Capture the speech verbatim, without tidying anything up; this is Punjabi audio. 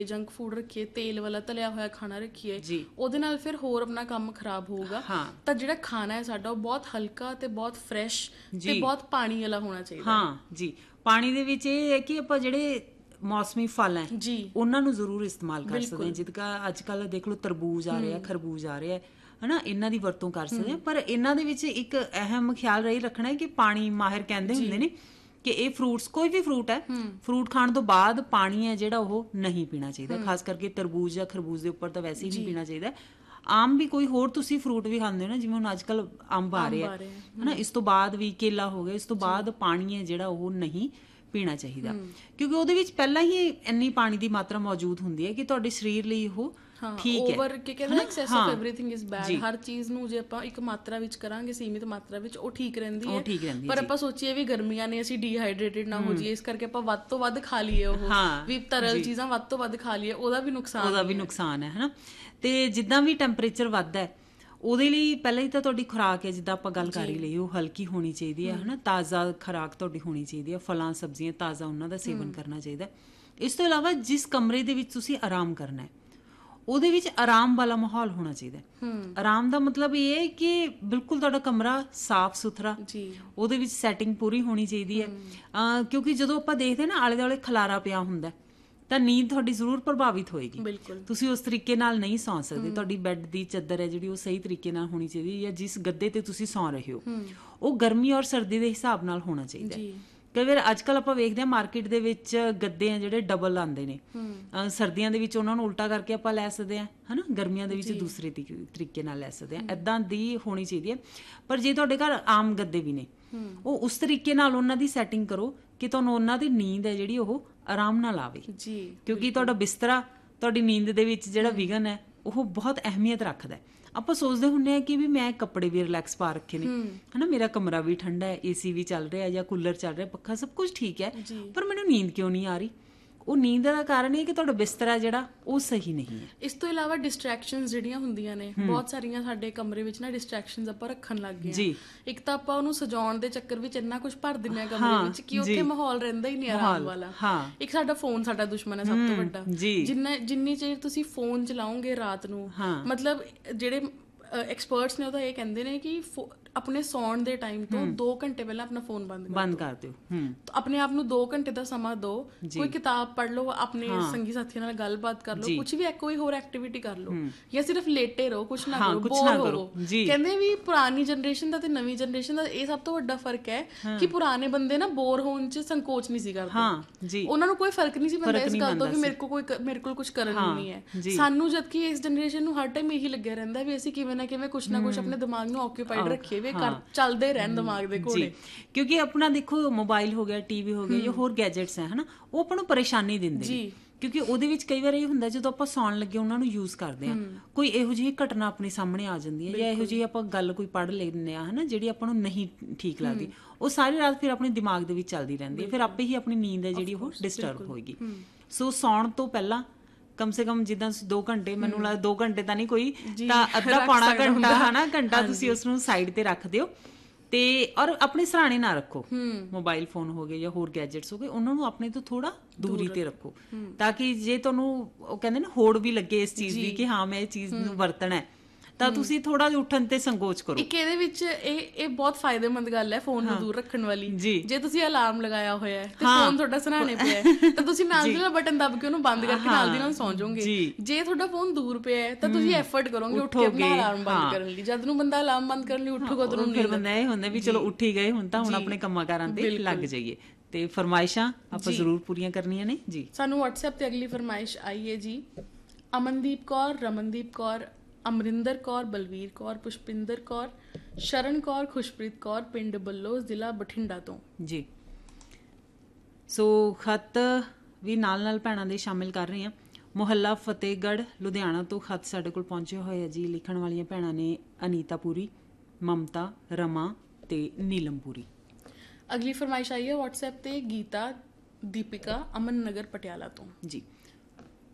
ਜੰਕ ਫੂਡ ਰੱਖੀਏ, ਤੇਲ ਵਾਲਾ ਤਲਿਆ ਹੋਇਆ ਖਾਣਾ ਰੱਖੀਏ, ਜੀ ਉਹਦੇ ਨਾਲ ਫਿਰ ਹੋਰ ਆਪਣਾ ਕੰਮ ਖਰਾਬ ਹੋਊਗਾ। ਹਾਂ ਤਾਂ ਜਿਹੜਾ ਖਾਣਾ ਹੈ ਸਾਡਾ ਉਹ ਬਹੁਤ ਹਲਕਾ ਤੇ ਬਹੁਤ ਫਰੈਸ਼ ਤੇ ਜੀ ਬਹੁਤ ਪਾਣੀ ਵਾਲਾ ਹੋਣਾ ਚਾਹੀਦਾ। ਹਾਂ ਜੀ, ਪਾਣੀ ਦੇ ਵਿੱਚ ਇਹ ਹੈ ਕਿ ਆਪਾਂ ਜਿਹੜੇ ਮੌਸਮੀ ਫਲ ਹੈ ਜੀ ਉਹਨਾਂ ਨੂੰ ਜ਼ਰੂਰ ਇਸਤੇਮਾਲ ਕਰ ਸਕਦੇ ਹਾਂ। ਬਿਲਕੁਲ। ਜਿੱਦਾਂ ਅੱਜ ਕੱਲ੍ਹ ਦੇਖ ਲਓ ਤਰਬੂਜ ਆ ਰਿਹਾ, ਖਰਬੂਜ ਆ ਰਿਹਾ ਹਨਾ, ਇਹਨਾਂ ਦੀ ਵਰਤੋਂ ਕਰ ਸਕਦੇ ਹਾਂ। ਪਰ ਇਹਨਾਂ ਦੇ ਵਿੱਚ ਇੱਕ ਅਹਿਮ ਖਿਆਲ ਰਹੀ ਰੱਖਣਾ ਹੈ ਕਿ ਪਾਣੀ, ਮਾਹਿਰ ਕਹਿੰਦੇ ਹੁੰਦੇ ਨੇ ਕਿ ਇਹ ਫਰੂਟਸ, ਕੋਈ ਵੀ ਫਰੂਟ ਹੈ, ਫਰੂਟ ਖਾਣ ਤੋਂ ਬਾਅਦ ਪਾਣੀ ਹੈ ਜਿਹੜਾ ਉਹ ਨਹੀਂ ਪੀਣਾ ਚਾਹੀਦਾ। ਖਾਸ ਕਰਕੇ ਤਰਬੂਜ ਜਾਂ ਖਰਬੂਜ ਦੇ ਉੱਪਰ ਤਾਂ ਵੈਸੇ ਹੀ ਨਹੀਂ ਪੀਣਾ ਚਾਹੀਦਾ। ਆਮ ਵੀ ਕੋਈ ਹੋਰ ਤੁਸੀਂ ਫਰੂਟ ਵੀ ਖਾਂਦੇ ਹੋ ਨਾ, ਜਿਵੇਂ ਹੁਣ ਅੱਜ ਕੱਲ੍ਹ ਅੰਬ ਆ ਰਿਹਾ ਹਨਾ, ਇਸ ਤੋਂ ਬਾਅਦ ਵੀ ਕੇਲਾ ਹੋ ਗਿਆ, ਇਸ ਤੋਂ ਬਾਅਦ ਪਾਣੀ ਹੈ ਜਿਹੜਾ ਉਹ ਨਹੀਂ ਪੀਣਾ ਚਾਹੀਦਾ, ਕਿਉਂਕਿ ਉਹਦੇ ਵਿੱਚ ਪਹਿਲਾਂ ਹੀ ਇੰਨੀ ਪਾਣੀ ਦੀ ਮਾਤਰਾ ਮੌਜੂਦ ਹੁੰਦੀ ਹੈ ਕਿ ਤੁਹਾਡੇ ਸਰੀਰ ਲਈ ਉਹ ਠੀਕ ਹੈ। ਓਵਰ ਕਿ ਕਹਿੰਦੇ access of everything is bad. ਹਰ ਚੀਜ਼ ਨੂੰ ਜੇ ਆਪਾਂ ਇੱਕ ਮਾਤਰਾ ਵਿੱਚ ਕਰਾਂਗੇ, ਸੀਮਿਤ ਮਾਤਰਾ ਵਿੱਚ, ਉਹ ਠੀਕ ਰਹਿੰਦੀ ਹੈ। ਠੀਕ ਰਹਿੰਦੀ ਪਰ ਆਪਾਂ ਸੋਚੀਏ ਵੀ ਗਰਮੀਆਂ ਨੇ, ਅਸੀਂ ਡੀਹਾਈਡਰੇਟਡ ਨਾ ਹੋ ਜਾਈਏ, ਇਸ ਕਰਕੇ ਆਪਾਂ ਵੱਧ ਤੋਂ ਵੱਧ ਖਾ ਲਈਏ, ਉਹ ਵੀ ਤਰਲ ਚੀਜ਼ਾਂ ਵੱਧ ਤੋਂ ਵੱਧ ਖਾ ਲਈਏ, ਉਹਦਾ ਵੀ ਨੁਕਸਾਨ ਉਹਦਾ ਵੀ ਨੁਕਸਾਨ ਹੈ ਹਨਾ। ਤੇ ਜਿੱਦਾਂ ਵੀ ਟੈਂਪਰੇਚਰ ਵੱਧਦਾ ਹੈ ਉਹਦੇ ਲਈ ਪਹਿਲਾਂ ਹੀ ਤਾਂ ਤੁਹਾਡੀ ਖੁਰਾਕ ਹੈ, ਜਿੱਦਾਂ ਆਪਾਂ ਗੱਲ ਕਰ ਹੀ ਲਈ, ਉਹ ਹਲਕੀ ਹੋਣੀ ਚਾਹੀਦੀ ਹੈ ਹਨਾ। ਤਾਜ਼ਾ ਖੁਰਾਕ ਤੁਹਾਡੀ ਹੋਣੀ ਚਾਹੀਦੀ ਹੈ, ਫਲਾਂ ਸਬਜ਼ੀਆਂ ਤਾਜ਼ਾ ਉਹਨਾਂ ਦਾ ਸੇਵਨ ਕਰਨਾ ਚਾਹੀਦਾ। ਇਸ ਤੋਂ ਇਲਾਵਾ ਜਿਸ ਕਮਰੇ ਦੇ ਵਿੱਚ ਤੁਸੀਂ ਆਰਾਮ ਕਰਨਾ ਹੈ ਉਹਦੇ ਵਿੱਚ ਆਰਾਮ ਵਾਲਾ ਮਾਹੌਲ ਹੋਣਾ ਚਾਹੀਦਾ। ਆਰਾਮ ਦਾ ਮਤਲਬ ਇਹ ਹੈ ਕਿ ਬਿਲਕੁਲ ਤੁਹਾਡਾ ਕਮਰਾ ਸਾਫ਼ ਸੁਥਰਾ, ਉਹਦੇ ਵਿੱਚ ਸੈਟਿੰਗ ਪੂਰੀ ਹੋਣੀ ਚਾਹੀਦੀ ਹੈ। ਕਿਉਂਕਿ ਜਦੋਂ ਆਪਾਂ ਦੇਖਦੇ ਨਾ ਆਲੇ ਦੁਆਲੇ ਖਲਾਰਾ ਪਿਆ ਹੁੰਦਾ ਤਾਂ ਨੀਂਦ ਤੁਹਾਡੀ ਜ਼ਰੂਰ ਪ੍ਰਭਾਵਿਤ ਹੋਏਗੀ। ਤੁਸੀਂ ਉਸ ਤਰੀਕੇ ਨਾਲ ਨਹੀਂ ਸੌਂ ਸਕਦੇ। ਤੁਹਾਡੀ ਬੈੱਡ ਦੀ ਚੱਦਰ ਹੈ ਜਿਹੜੀ ਉਹ ਸਹੀ ਤਰੀਕੇ ਨਾਲ ਹੋਣੀ ਚਾਹੀਦੀ, ਜਾਂ ਜਿਸ ਗੱਦੇ ਤੇ ਤੁਸੀਂ ਸੌਂ ਰਹੇ ਹੋ ਉਹ ਗਰਮੀ ਔਰ ਸਰਦੀ ਦੇ ਹਿਸਾਬ ਨਾਲ ਹੋਣਾ ਚਾਹੀਦਾ। ਕਈ ਵਾਰ ਅੱਜ ਕੱਲ੍ਹ ਆਪਾਂ ਵੇਖਦੇ ਹਾਂ ਮਾਰਕੀਟ ਦੇ ਵਿੱਚ ਗੱਦੇ ਆ ਜਿਹੜੇ ਡਬਲ ਆਉਂਦੇ ਨੇ, ਸਰਦੀਆਂ ਦੇ ਵਿੱਚ ਉਹਨਾਂ ਨੂੰ ਉਲਟਾ ਕਰਕੇ ਆਪਾਂ ਲੈ ਸਕਦੇ ਹਾਂ ਹਨਾ, ਗਰਮੀਆਂ ਦੇ ਵਿੱਚ ਦੂਸਰੇ ਤਰੀਕੇ ਨਾਲ ਲੈ ਸਕਦੇ ਹਾਂ। ਏਦਾਂ ਦੀ ਹੋਣੀ ਚਾਹੀਦੀ ਹੈ। ਪਰ ਜੇ ਤੁਹਾਡੇ ਘਰ ਆਮ ਗੱਦੇ ਵੀ ਨੇ, ਉਹ ਉਸ ਤਰੀਕੇ ਨਾਲ ਉਹਨਾਂ ਦੀ ਸੈਟਿੰਗ ਕਰੋ ਕਿ ਤੁਹਾਨੂੰ ਉਹਨਾਂ ਦੀ ਨੀਂਦ ਹੈ ਜਿਹੜੀ ਉਹ ਆਰਾਮ ਨਾਲ ਆਵੇ। ਕਿਉਂਕਿ ਤੁਹਾਡਾ ਬਿਸਤਰਾ ਤੁਹਾਡੀ ਨੀਂਦ ਦੇ ਵਿੱਚ ਜਿਹੜਾ ਵਿਘਨ ਹੈ ਉਹ ਬਹੁਤ ਅਹਿਮੀਅਤ ਰੱਖਦਾ ਹੈ। ਆਪਾਂ ਸੋਚਦੇ ਹੁੰਦੇ ਹਾਂ ਕਿ ਵੀ ਮੈਂ ਕੱਪੜੇ ਵੀ ਰਿਲੈਕਸ ਪਾ ਰੱਖੇ ਨੇ ਹਨਾ, ਮੇਰਾ ਕਮਰਾ ਵੀ ਠੰਡਾ ਹੈ, ਏਸੀ ਵੀ ਚੱਲ ਰਿਹਾ ਜਾਂ ਕੂਲਰ ਚੱਲ ਰਿਹਾ, ਪੱਖਾ ਸਭ ਕੁਝ ਠੀਕ ਹੈ, ਪਰ ਮੈਨੂੰ ਨੀਂਦ ਕਿਉਂ ਨਹੀਂ ਆ ਰਹੀ? ਉਹ ਨੀਂਦ ਦਾ ਕਾਰਨ ਇਹ ਕਿ ਤੁਹਾਡਾ ਬਿਸਤਰਾ ਜਿਹੜਾ ਉਹ ਸਹੀ ਨਹੀਂ ਹੈ। ਇਸ ਤੋਂ ਇਲਾਵਾ ਡਿਸਟਰੈਕਸ਼ਨਸ ਜਿਹੜੀਆਂ ਹੁੰਦੀਆਂ ਨੇ ਬਹੁਤ ਸਾਰੀਆਂ ਸਾਡੇ ਕਮਰੇ ਵਿੱਚ ਨਾ, ਡਿਸਟਰੈਕਸ਼ਨਸ ਆਪਾਂ ਰੱਖਣ ਲੱਗ ਗਏ ਹਾਂ। ਇੱਕ ਤਾਂ ਆਪਾਂ ਉਹਨੂੰ ਸਜਾਉਣ ਦੇ ਚੱਕਰ ਵਿੱਚ ਇੰਨਾ ਕੁਝ ਭਰ ਦਿੰਦੇ ਹਾਂ ਕਮਰੇ ਵਿੱਚ ਕਿ ਉੱਥੇ ਮਾਹੌਲ ਰਹਿੰਦਾ ਹੀ ਨਹੀਂ ਆਰਾਮ ਵਾਲਾ। ਇੱਕ ਸਾਡਾ ਫੋਨ ਸਾਡਾ ਦੁਸ਼ਮਣ ਹੈ ਸਭ ਤੋਂ ਵੱਡਾ। ਜਿੰਨਾ ਜਿੰਨੀ ਚਿਰ ਤੁਸੀਂ ਫੋਨ ਚਲਾਓਗੇ ਰਾਤ ਨੂੰ, ਮਤਲਬ ਜਿਹੜੇ ਐਕਸਪਰਟਸ ਨੇ ਉਹ ਤਾਂ ਇਹ ਕਹਿੰਦੇ ਨੇ ਕਿ ਆਪਣੇ ਸੌਣ ਦੇ ਟਾਈਮ ਤੋਂ ਦੋ ਘੰਟੇ ਪਹਿਲਾਂ ਆਪਣਾ ਫੋਨ ਬੰਦ ਬੰਦ ਕਰ ਦਿਓ। ਆਪਣੇ ਆਪ ਨੂੰ ਦੋ ਘੰਟੇ ਦਾ ਸਮਾਂ ਦਿਓ, ਕੋਈ ਕਿਤਾਬ ਪੜ੍ਹ ਲਓ, ਆਪਣੇ ਸੰਗੀ ਸਾਥੀਆਂ ਨਾਲ ਗੱਲਬਾਤ ਕਰ ਲਓ, ਕੁਝ ਵੀ ਕੋਈ ਹੋਰ ਐਕਟੀਵਿਟੀ ਕਰ ਲਓ, ਜਾਂ ਸਿਰਫ ਲੇਟੇ ਰਹੋ, ਕੁਛ ਨਾ ਕਰੋ, ਬੋਰ ਹੋਵੋ। ਕਹਿੰਦੇ ਵੀ ਪੁਰਾਣੀ ਜਨਰੇਸ਼ਨ ਦਾ ਤੇ ਨਵੀਂ ਜਨਰੇਸ਼ਨ ਦਾ ਇਹ ਸਭ ਤੋਂ ਵੱਡਾ ਫਰਕ ਹੈ ਕਿ ਪੁਰਾਣੇ ਬੰਦੇ ਨਾ ਬੋਰ ਹੋਣ ਚ ਸੰਕੋਚ ਨਹੀਂ ਸੀ ਕਰਦੇ। ਉਹਨਾਂ ਨੂੰ ਕੋਈ ਫਰਕ ਨਹੀਂ ਸੀ ਪੈਂਦਾ ਇਸ ਗੱਲ ਤੋਂ ਕਿ ਮੇਰੇ ਕੋਲ ਕੋਈ ਮੇਰੇ ਕੋਲ ਕੁਝ ਕਰਨ ਨੂੰ ਨਹੀਂ ਹੈ। ਸਾਨੂੰ ਜਦਕਿ ਇਸ ਜਨਰੇਸ਼ਨ ਨੂੰ ਹਰ ਟਾਈਮ ਇਹੀ ਲੱਗਿਆ ਰਹਿੰਦਾ ਵੀ ਅਸੀਂ ਕਿਵੇਂ ਨਾ ਕਿਵੇਂ ਕੁਛ ਨਾ ਕੁਛ ਆਪਣੇ ਦਿਮਾਗ ਨੂੰ ਆਕਿਊਪਾਈਡ ਰੱਖੀਏ, ਵੀ ਕਰ ਚੱਲਦੇ ਰਹਿਣ ਦਿਮਾਗ ਦੇ ਘੋੜੇ। ਕਿਉਂਕਿ ਆਪਣਾ ਦੇਖੋ ਮੋਬਾਈਲ ਹੋ ਗਿਆ, ਟੀਵੀ ਹੋ ਗਿਆ ਜਾਂ ਹੋਰ ਗੈਜਟਸ ਹੈ ਹਨਾ, ਉਹ ਆਪਾਂ ਨੂੰ ਪਰੇਸ਼ਾਨੀ ਦਿੰਦੇ ਨੇ। ਕਿਉਂਕਿ ਉਹਦੇ ਵਿੱਚ ਕਈ ਵਾਰ ਇਹ ਹੁੰਦਾ ਜਦੋਂ ਆਪਾਂ ਸੌਣ ਲੱਗੇ ਉਹਨਾਂ ਨੂੰ ਯੂਜ਼ ਕਰਦੇ ਹਾਂ, ਕੋਈ ਇਹੋ ਜਿਹੀ ਘਟਨਾ ਆਪਣੇ ਸਾਹਮਣੇ ਆ ਜਾਂਦੀ ਹੈ ਜਾਂ ਇਹੋ ਜਿਹੀ ਆਪਾਂ ਗੱਲ ਕੋਈ ਪੜ੍ਹ ਲੈਂਦੇ ਹਾਂ ਹਨਾ, ਜਿਹੜੀ ਆਪਾਂ ਨੂੰ ਨਹੀਂ ਠੀਕ ਲੱਗਦੀ, ਉਹ ਸਾਰੀ ਰਾਤ ਫਿਰ ਆਪਣੇ ਦਿਮਾਗ ਦੇ ਵਿੱਚ ਚੱਲਦੀ ਰਹਿੰਦੀ ਹੈ। ਫਿਰ ਆਪੇ ਹੀ ਆਪਣੀ ਨੀਂਦ ਹੈ ਜਿਹੜੀ ਉਹ ਡਿਸਟਰਬ ਹੋਏਗੀ। ਸੋ ਸੌਣ ਤੋਂ ਪਹਿਲਾਂ ਕਮ ਸੇ ਕਮ ਜਿੱਦਾਂ ਦੋ ਘੰਟੇ, ਮੈਨੂੰ ਲੱਗਦਾ ਦੋ ਘੰਟੇ ਤਾਂ ਨਹੀਂ ਕੋਈ, ਤਾਂ ਅੱਧਾ ਪੌਣਾ ਘੰਟਾ ਹਨਾ, ਘੰਟਾ ਤੁਸੀਂ ਉਸਨੂੰ ਸਾਈਡ ਤੇ ਰੱਖ ਦਿਓ। ਤੇ ਔਰ ਆਪਣੇ ਸਰਾਣੇ ਨਾ ਰੱਖੋ, ਮੋਬਾਈਲ ਫੋਨ ਹੋ ਗਏ ਜਾਂ ਹੋਰ ਗੈਜਟਸ ਹੋ ਗਏ, ਉਹਨਾਂ ਨੂੰ ਆਪਣੇ ਤੋਂ ਥੋੜਾ ਦੂਰੀ ਤੇ ਰੱਖੋ, ਤਾਂ ਕਿ ਜੇ ਤੁਹਾਨੂੰ ਉਹ ਕਹਿੰਦੇ ਨਾ ਹੋੜ ਵੀ ਲੱਗੇ ਇਸ ਚੀਜ਼ ਦੀ ਕਿ ਹਾਂ ਮੈਂ ਇਹ ਚੀਜ਼ ਨੂੰ ਵਰਤਣਾ ਹੈ, ਤਾਂ ਤੁਸੀਂ ਥੋੜਾ ਜਿਹਾ ਉੱਠਣ ਤੇ ਸੰਕੋਚ ਕਰੋ। ਇੱਕ ਇਹਦੇ ਵਿੱਚ ਇਹ ਇਹ ਬਹੁਤ ਫਾਇਦੇਮੰਦ ਗੱਲ ਹੈ ਫੋਨ ਨੂੰ ਦੂਰ ਰੱਖਣ ਵਾਲੀ। ਜੇ ਤੁਸੀਂ ਅਲਾਰਮ ਲਗਾਇਆ ਹੋਇਆ ਤੇ ਫੋਨ ਤੁਹਾਡਾ ਸਰਾਣੇ ਪਿਆ ਤਾਂ ਤੁਸੀਂ ਨਾਲ ਦੀ ਨਾਲ ਬਟਨ ਦੱਬ ਕੇ ਉਹਨੂੰ ਬੰਦ ਕਰਕੇ ਨਾਲ ਦੀ ਨਾਲ ਸੌਂ ਜਾਓਗੇ। ਜੇ ਤੁਹਾਡਾ ਫੋਨ ਦੂਰ ਪਿਆ ਹੈ ਤਾਂ ਤੁਸੀਂ ਐਫਰਟ ਕਰੋਗੇ ਉੱਠ ਕੇ ਆਪਣਾ ਅਲਾਰਮ ਬੰਦ ਕਰਨ ਲਈ। ਜਦ ਨੂੰ ਬੰਦਾ ਅਲਾਰਮ ਬੰਦ ਕਰਨ ਲਈ ਉੱਠੂਗਾ ਤਾਂ ਉਹਨੂੰ ਫਿਰ ਬੰਦਾ ਇਹ ਹੁੰਦਾ ਵੀ ਚਲੋ ਉੱਠ ਹੀ ਗਏ, ਹੁਣ ਤਾਂ ਹੁਣ ਆਪਣੇ ਕੰਮਾਂ ਕਾਰਾਂ ਤੇ ਲੱਗ ਜਾਈਏ। ਤੇ ਫਰਮਾਇਸ਼ਾਂ ਆਪਾਂ ਜ਼ਰੂਰ ਪੂਰੀਆਂ ਕਰਨੀਆਂ ਨੇ ਜੀ। ਸਾਨੂੰ WhatsApp ਤੇ ਅਗਲੀ ਫਰਮਾਇਸ਼ ਆਈ ਹੈ ਜੀ, ਅਮਨਦੀਪ ਕੌਰ, ਰਮਨਦੀਪ ਕੌਰ, ਅਮਰਿੰਦਰ ਕੌਰ, ਬਲਵੀਰ ਕੌਰ, ਪੁਸ਼ਪਿੰਦਰ ਕੌਰ, ਸ਼ਰਨ ਕੌਰ, ਖੁਸ਼ਪ੍ਰੀਤ ਕੌਰ, ਪਿੰਡ ਬੱਲੋ, ਜ਼ਿਲ੍ਹਾ ਬਠਿੰਡਾ ਤੋਂ ਜੀ। ਸੋ ਖਤ ਵੀ ਨਾਲ ਨਾਲ ਭੈਣਾਂ ਦੇ ਸ਼ਾਮਿਲ ਕਰ ਰਹੇ ਹਾਂ। ਮੁਹੱਲਾ ਫਤਿਹਗੜ੍ਹ ਲੁਧਿਆਣਾ ਤੋਂ ਖਤ ਸਾਡੇ ਕੋਲ ਪਹੁੰਚੇ ਹੋਏ ਆ ਜੀ। ਲਿਖਣ ਵਾਲੀਆਂ ਭੈਣਾਂ ਨੇ ਅਨੀਤਾ ਪੂਰੀ, ਮਮਤਾ, ਰਮਾ ਤੇ ਨੀਲਮ ਪੂਰੀ। ਅਗਲੀ ਫਰਮਾਇਸ਼ ਆਈ ਹੈ WhatsApp ਤੇ ਗੀਤਾ ਦੀਪਿਕਾ, ਅਮਨ ਨਗਰ ਪਟਿਆਲਾ ਤੋਂ ਜੀ।